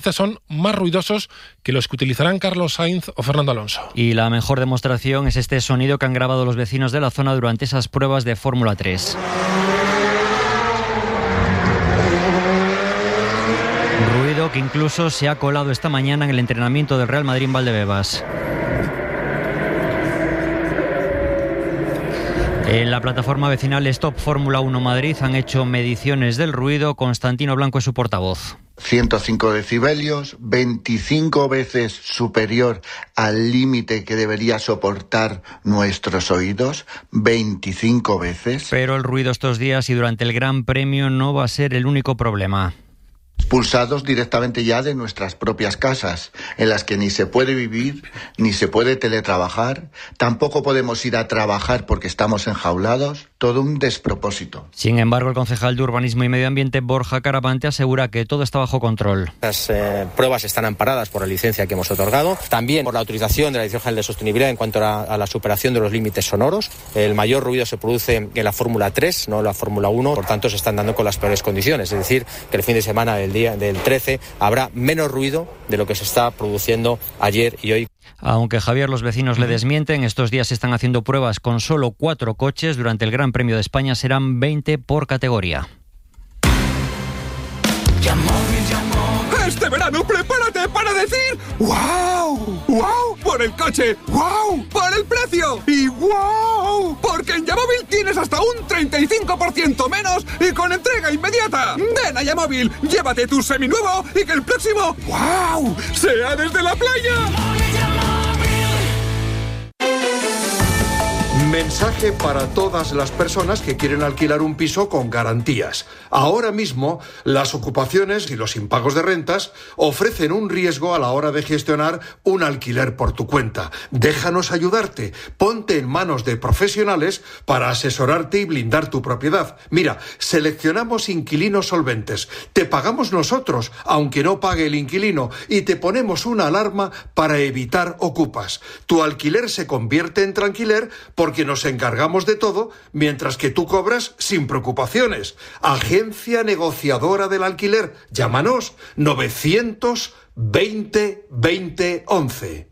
son más ruidosos que los que utilizarán Carlos Sainz o Fernando Alonso. Y la mejor demostración es este sonido que han grabado los vecinos de la zona durante esas pruebas de Fórmula 3. Ruido que incluso se ha colado esta mañana en el entrenamiento del Real Madrid en Valdebebas. En la plataforma vecinal Stop Fórmula 1 Madrid han hecho mediciones del ruido. Constantino Blanco es su portavoz. 105 decibelios, 25 veces superior al límite que debería soportar nuestros oídos, 25 veces. Pero el ruido estos días y durante el Gran Premio no va a ser el único problema. Expulsados directamente ya de nuestras propias casas, en las que ni se puede vivir, ni se puede teletrabajar, tampoco podemos ir a trabajar porque estamos enjaulados, todo un despropósito. Sin embargo, el concejal de Urbanismo y Medio Ambiente, Borja Carapante, asegura que todo está bajo control. Las pruebas están amparadas por la licencia que hemos otorgado, también por la autorización de la Dirección General de Sostenibilidad en cuanto a la superación de los límites sonoros. El mayor ruido se produce en la Fórmula 3, no en la Fórmula 1, por tanto se están dando con las peores condiciones, es decir, que el fin de semana del día del 13 habrá menos ruido de lo que se está produciendo ayer y hoy. Aunque Javier, los vecinos le desmienten, estos días se están haciendo pruebas con solo 4 coches. Durante el Gran Premio de España serán 20 por categoría. Este verano prepárate para decir ¡wow! ¡Wow! Por el coche, ¡wow! Por el precio y ¡wow! Porque en Yamóvil tienes hasta un 35% menos y con entrega inmediata. Ven a Yamóvil, llévate tu seminuevo y que el próximo ¡wow! sea desde la playa. Mensaje para todas las personas que quieren alquilar un piso con garantías. Ahora mismo, las ocupaciones y los impagos de rentas ofrecen un riesgo a la hora de gestionar un alquiler por tu cuenta. Déjanos ayudarte. Ponte en manos de profesionales para asesorarte y blindar tu propiedad. Mira, seleccionamos inquilinos solventes. Te pagamos nosotros, aunque no pague el inquilino, y te ponemos una alarma para evitar ocupas. Tu alquiler se convierte en tranquiler porque nos encargamos de todo, mientras que tú cobras sin preocupaciones. Agencia negociadora del alquiler. Llámanos 920 20 11.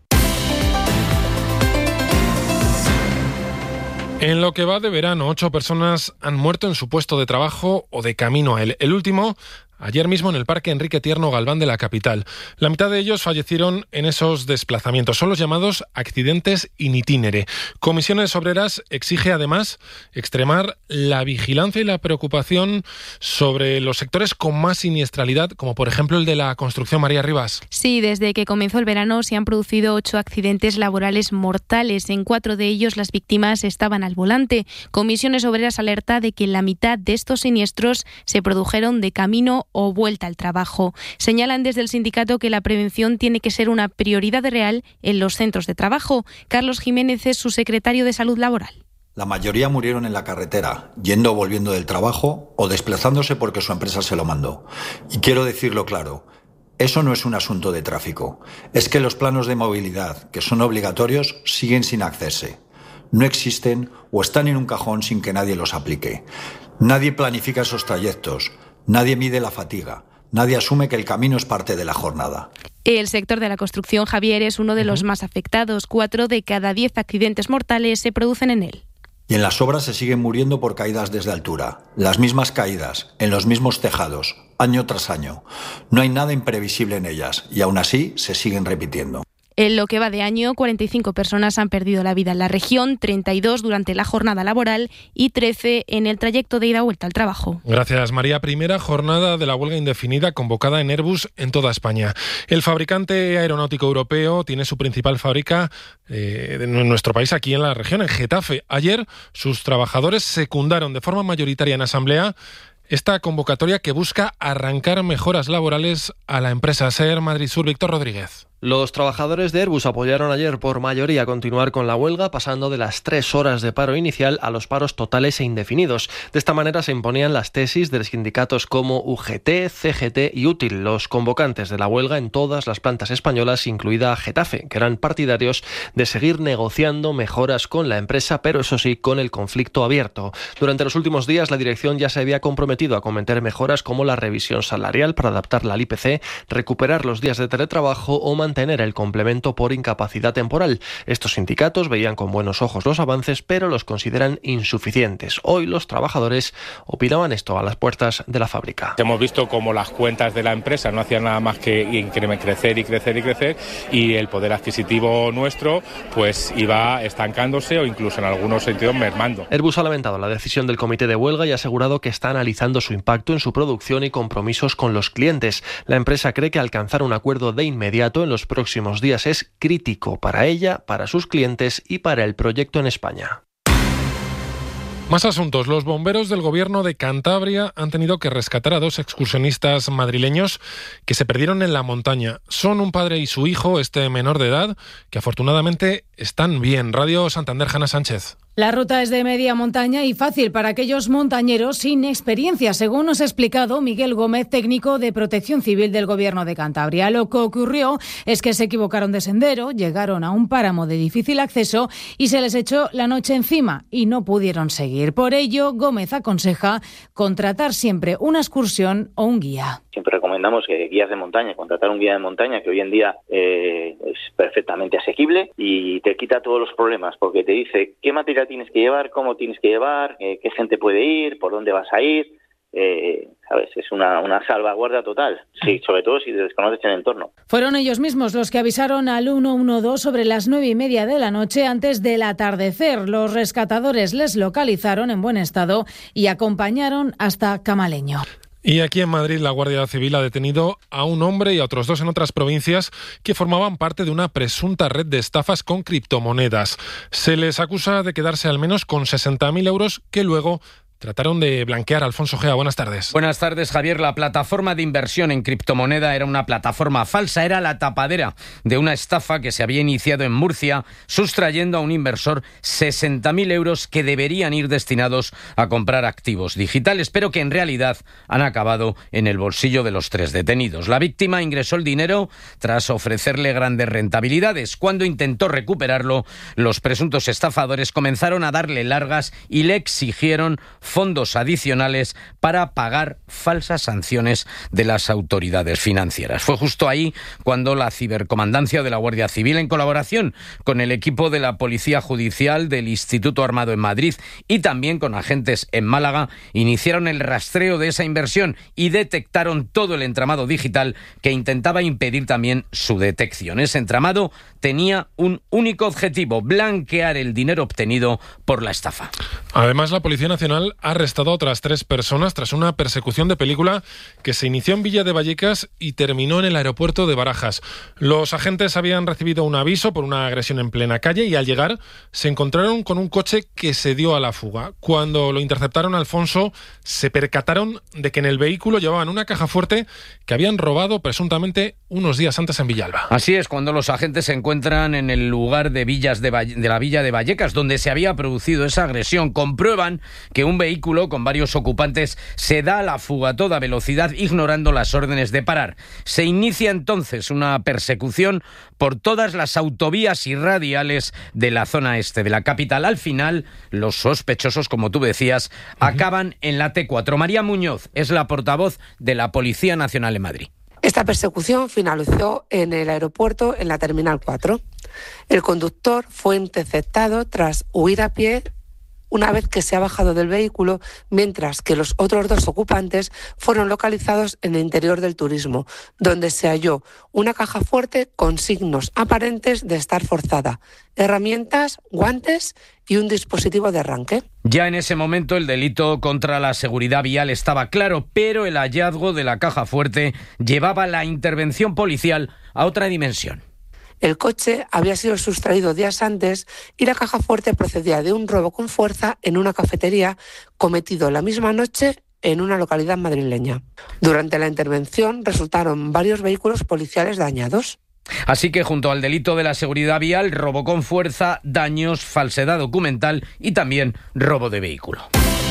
En lo que va de verano, 8 personas han muerto en su puesto de trabajo o de camino a él. El último, ayer mismo en el Parque Enrique Tierno Galván de la capital. La mitad de ellos fallecieron en esos desplazamientos. Son los llamados accidentes in itinere. Comisiones Obreras exige además extremar la vigilancia y la preocupación sobre los sectores con más siniestralidad, como por ejemplo el de la construcción. María Rivas. Sí, desde que comenzó el verano se han producido 8 accidentes laborales mortales. En 4 de ellos las víctimas estaban al volante. Comisiones Obreras alerta de que la mitad de estos siniestros se produjeron de camino o vuelta al trabajo. Señalan desde el sindicato que la prevención tiene que ser una prioridad real en los centros de trabajo. Carlos Jiménez es su secretario de Salud Laboral. La mayoría murieron en la carretera, yendo o volviendo del trabajo o desplazándose porque su empresa se lo mandó. Y quiero decirlo claro, eso no es un asunto de tráfico. Es que los planos de movilidad, que son obligatorios, siguen sin hacerse. No existen o están en un cajón sin que nadie los aplique. Nadie planifica esos trayectos. Nadie mide la fatiga, nadie asume que el camino es parte de la jornada. El sector de la construcción, Javier, es uno de los más afectados. 4 de cada 10 accidentes mortales se producen en él. Y en las obras se siguen muriendo por caídas desde altura. Las mismas caídas, en los mismos tejados, año tras año. No hay nada imprevisible en ellas y aún así se siguen repitiendo. En lo que va de año, 45 personas han perdido la vida en la región, 32 durante la jornada laboral y 13 en el trayecto de ida o vuelta al trabajo. Gracias, María. Primera jornada de la huelga indefinida convocada en Airbus en toda España. El fabricante aeronáutico europeo tiene su principal fábrica en nuestro país, aquí en la región, en Getafe. Ayer, sus trabajadores secundaron de forma mayoritaria en asamblea esta convocatoria que busca arrancar mejoras laborales a la empresa SER Madrid Sur. Víctor Rodríguez. Los trabajadores de Airbus apoyaron ayer por mayoría continuar con la huelga, pasando de las 3 horas de paro inicial a los paros totales e indefinidos. De esta manera se imponían las tesis de sindicatos como UGT, CGT y Útil, los convocantes de la huelga en todas las plantas españolas, incluida Getafe, que eran partidarios de seguir negociando mejoras con la empresa, pero eso sí, con el conflicto abierto. Durante los últimos días, la dirección ya se había comprometido a cometer mejoras como la revisión salarial para adaptarla al IPC, recuperar los días de teletrabajo o mantener el complemento por incapacidad temporal. Estos sindicatos veían con buenos ojos los avances, pero los consideran insuficientes. Hoy los trabajadores opinaban esto a las puertas de la fábrica. Hemos visto cómo las cuentas de la empresa no hacían nada más que crecer y el poder adquisitivo nuestro pues iba estancándose o incluso en algunos sentidos mermando. Airbus ha lamentado la decisión del comité de huelga y ha asegurado que está analizando su impacto en su producción y compromisos con los clientes. La empresa cree que alcanzar un acuerdo de inmediato en los próximos días es crítico para ella, para sus clientes y para el proyecto en España. Más asuntos. Los bomberos del Gobierno de Cantabria han tenido que rescatar a 2 excursionistas madrileños que se perdieron en la montaña. Son un padre y su hijo, este menor de edad, que afortunadamente están bien. Radio Santander, Hanna Sánchez. La ruta es de media montaña y fácil para aquellos montañeros sin experiencia, según nos ha explicado Miguel Gómez, técnico de Protección Civil del Gobierno de Cantabria. Lo que ocurrió es que se equivocaron de sendero, llegaron a un páramo de difícil acceso y se les echó la noche encima y no pudieron seguir. Por ello, Gómez aconseja contratar siempre una excursión o un guía. Siempre recomendamos que guías de montaña, contratar un guía de montaña que hoy en día es perfectamente asequible y te quita todos los problemas porque te dice qué material tienes que llevar, cómo tienes que llevar, qué gente puede ir, por dónde vas a ir. ¿Sabes? Es una salvaguarda total, sí, sobre todo si desconoces el entorno. Fueron ellos mismos los que avisaron al 112 sobre las 9:30 de la noche antes del atardecer. Los rescatadores les localizaron en buen estado y acompañaron hasta Camaleño. Y aquí en Madrid la Guardia Civil ha detenido a un hombre y a otros 2 en otras provincias que formaban parte de una presunta red de estafas con criptomonedas. Se les acusa de quedarse al menos con 60.000 euros que luego trataron de blanquear. Alfonso Gea, buenas tardes. Buenas tardes, Javier. La plataforma de inversión en criptomoneda era una plataforma falsa, era la tapadera de una estafa que se había iniciado en Murcia, sustrayendo a un inversor 60.000 euros que deberían ir destinados a comprar activos digitales, pero que en realidad han acabado en el bolsillo de los 3 detenidos. La víctima ingresó el dinero tras ofrecerle grandes rentabilidades. Cuando intentó recuperarlo, los presuntos estafadores comenzaron a darle largas y le exigieron fondos adicionales para pagar falsas sanciones de las autoridades financieras. Fue justo ahí cuando la cibercomandancia de la Guardia Civil, en colaboración con el equipo de la Policía Judicial del Instituto Armado en Madrid y también con agentes en Málaga, iniciaron el rastreo de esa inversión y detectaron todo el entramado digital que intentaba impedir también su detección. Ese entramado tenía un único objetivo: blanquear el dinero obtenido por la estafa. Además, la Policía Nacional ha arrestado a otras 3 personas tras una persecución de película que se inició en Villa de Vallecas y terminó en el aeropuerto de Barajas. Los agentes habían recibido un aviso por una agresión en plena calle y al llegar se encontraron con un coche que se dio a la fuga. Cuando lo interceptaron, Alfonso, se percataron de que en el vehículo llevaban una caja fuerte que habían robado presuntamente unos días antes en Villalba. Así es, cuando los agentes se encuentran en el lugar de la Villa de Vallecas, donde se había producido esa agresión, comprueban que un vehículo con varios ocupantes se da a la fuga a toda velocidad, ignorando las órdenes de parar. Se inicia entonces una persecución por todas las autovías y radiales de la zona este de la capital. Al final, los sospechosos, como tú decías, acaban en la T4. María Muñoz es la portavoz de la Policía Nacional en Madrid. Esta persecución finalizó en el aeropuerto, en la Terminal 4. El conductor fue interceptado tras huir a pie una vez que se ha bajado del vehículo, mientras que los otros 2 ocupantes fueron localizados en el interior del turismo, donde se halló una caja fuerte con signos aparentes de estar forzada, herramientas, guantes y un dispositivo de arranque. Ya en ese momento el delito contra la seguridad vial estaba claro, pero el hallazgo de la caja fuerte llevaba la intervención policial a otra dimensión. El coche había sido sustraído días antes y la caja fuerte procedía de un robo con fuerza en una cafetería cometido la misma noche en una localidad madrileña. Durante la intervención resultaron varios vehículos policiales dañados. Así que junto al delito de la seguridad vial, robo con fuerza, daños, falsedad documental y también robo de vehículo.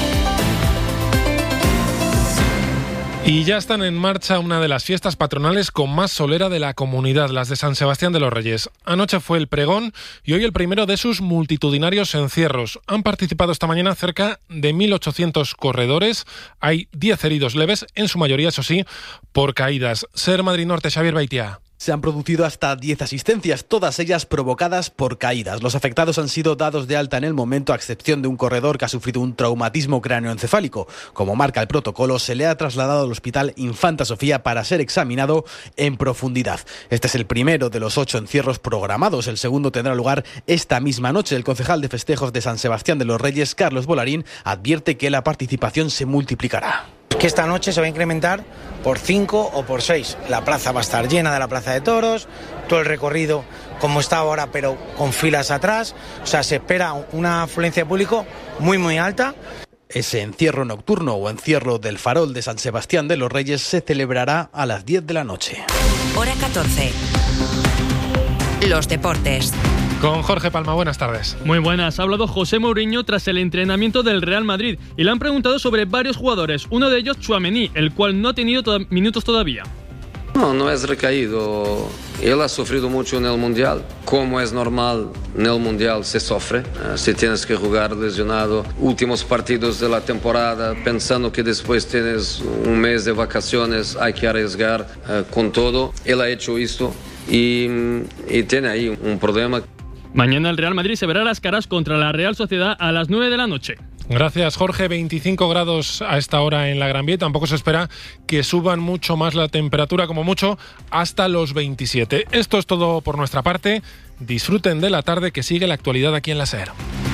Y ya están en marcha una de las fiestas patronales con más solera de la comunidad, las de San Sebastián de los Reyes. Anoche fue el pregón y hoy el primero de sus multitudinarios encierros. Han participado esta mañana cerca de 1.800 corredores. Hay 10 heridos leves, en su mayoría, eso sí, por caídas. Ser Madrid Norte, Xavier Baitia. Se han producido hasta 10 asistencias, todas ellas provocadas por caídas. Los afectados han sido dados de alta en el momento, a excepción de un corredor que ha sufrido un traumatismo cráneoencefálico. Como marca el protocolo, se le ha trasladado al Hospital Infanta Sofía para ser examinado en profundidad. Este es el primero de los 8 encierros programados. El segundo tendrá lugar esta misma noche. El concejal de festejos de San Sebastián de los Reyes, Carlos Bolarín, advierte que la participación se multiplicará. Que esta noche se va a incrementar por 5 o por 6. La plaza va a estar llena de la Plaza de Toros, todo el recorrido como está ahora, pero con filas atrás. O sea, se espera una afluencia de público muy alta. Ese encierro nocturno o encierro del Farol de San Sebastián de los Reyes se celebrará a las 10 de la noche. Hora 14. Los deportes. Con Jorge Palma, buenas tardes. Muy buenas. Ha hablado José Mourinho tras el entrenamiento del Real Madrid y le han preguntado sobre varios jugadores, uno de ellos Tchouaméni, el cual no ha tenido minutos todavía. No es recaído. Él ha sufrido mucho en el Mundial. Como es normal, en el Mundial se sufre. Si tienes que jugar lesionado, últimos partidos de la temporada, pensando que después tienes un mes de vacaciones, hay que arriesgar con todo. Él ha hecho esto y tiene ahí un problema. Mañana el Real Madrid se verá las caras contra la Real Sociedad a las 9 de la noche. Gracias, Jorge. 25 grados a esta hora en la Gran Vía. Tampoco se espera que suban mucho más la temperatura, como mucho, hasta los 27. Esto es todo por nuestra parte. Disfruten de la tarde, que sigue la actualidad aquí en la SER.